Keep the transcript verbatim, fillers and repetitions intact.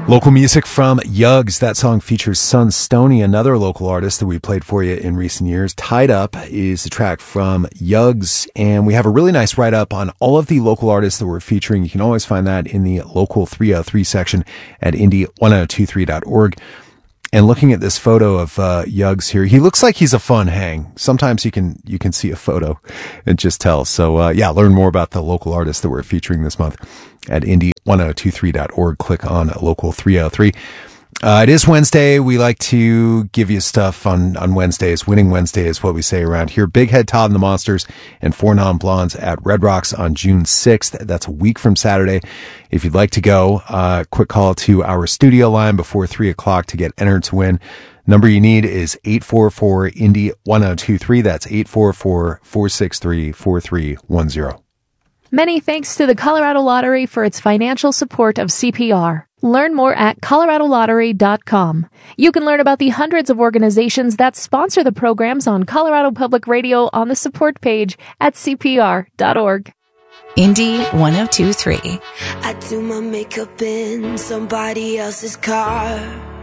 Local music from Yugs. That song features Sun Stoney, another local artist that we played for you in recent years. Tied Up is the track from Yugs, and we have a really nice write-up on all of the local artists that we're featuring. You can always find that in the Local three oh three section at indie ten twenty-three dot org. And looking at this photo of uh, Yugs here, he looks like he's a fun hang. Sometimes you can you can see a photo and just tell. So uh, yeah, learn more about the local artists that we're featuring this month at indie ten twenty-three dot org. Click on Local three oh three. Uh, it is Wednesday. We like to give you stuff on, on Wednesdays. Winning Wednesday is what we say around here. Big Head Todd and the Monsters and Four Non Blondes at Red Rocks on June sixth. That's a week from Saturday. If you'd like to go, uh, quick call to our studio line before three o'clock to get entered to win. Number you need is eight four four indie ten twenty-three. That's eight four four, four six three, four three one zero. Many thanks to the Colorado Lottery for its financial support of C P R. Learn more at colorado lottery dot com. You can learn about the hundreds of organizations that sponsor the programs on Colorado Public Radio on the support page at c p r dot org. Indie ten twenty-three. I do my makeup in somebody else's car.